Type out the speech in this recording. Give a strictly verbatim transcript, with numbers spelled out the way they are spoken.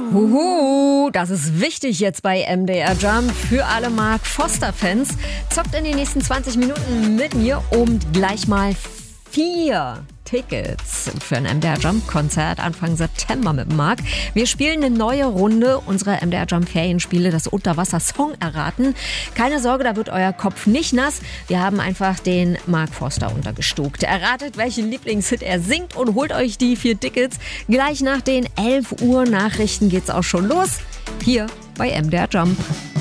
Huhu, das ist wichtig jetzt bei M D R Jump für alle Mark Foster-Fans. Zockt in den nächsten zwanzig Minuten mit mir um gleich mal vier Tickets für ein M D R Jump Konzert Anfang September mit Marc. Wir spielen eine neue Runde unserer M D R Jump Ferienspiele, das Unterwasser-Song erraten. Keine Sorge, da wird euer Kopf nicht nass. Wir haben einfach den Mark Foster untergestuckt. Erratet, welchen Lieblingshit er singt und holt euch die vier Tickets. Gleich nach den elf Uhr Nachrichten geht's auch schon los. Hier bei M D R Jump.